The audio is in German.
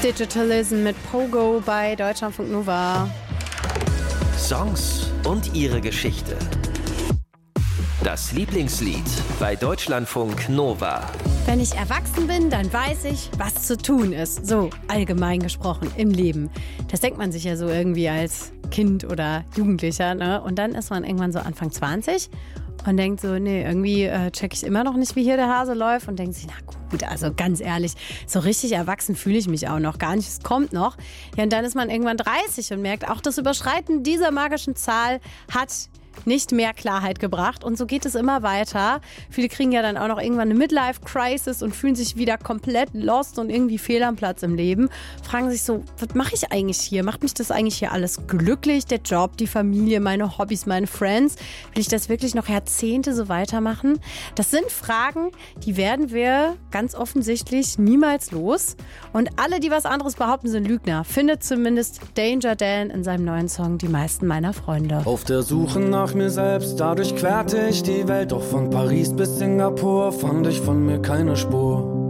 Digitalism mit Pogo bei Deutschlandfunk Nova. Songs und ihre Geschichte. Das Lieblingslied bei Deutschlandfunk Nova. Wenn ich erwachsen bin, dann weiß ich, was zu tun ist. So allgemein gesprochen im Leben. Das denkt man sich ja so irgendwie als Kind oder Jugendlicher, ne? Und dann ist man irgendwann so Anfang 20 und denkt so, nee, irgendwie check ich immer noch nicht, wie hier der Hase läuft und denkt sich, na gut, also ganz ehrlich, so richtig erwachsen fühle ich mich auch noch gar nicht, es kommt noch. Ja, und dann ist man irgendwann 30 und merkt, auch das Überschreiten dieser magischen Zahl hat nicht mehr Klarheit gebracht und so geht es immer weiter. Viele kriegen ja dann auch noch irgendwann eine Midlife-Crisis und fühlen sich wieder komplett lost und irgendwie fehl am Platz im Leben. Fragen sich so, was mache ich eigentlich hier? Macht mich das eigentlich hier alles glücklich? Der Job, die Familie, meine Hobbys, meine Friends? Will ich das wirklich noch Jahrzehnte so weitermachen? Das sind Fragen, die werden wir ganz offensichtlich niemals los. Und alle, die was anderes behaupten, sind Lügner. Findet zumindest Danger Dan in seinem neuen Song Die meisten meiner Freunde. Auf der Suche nach mir selbst, dadurch querte ich die Welt. Doch von Paris bis Singapur fand ich von mir keine Spur.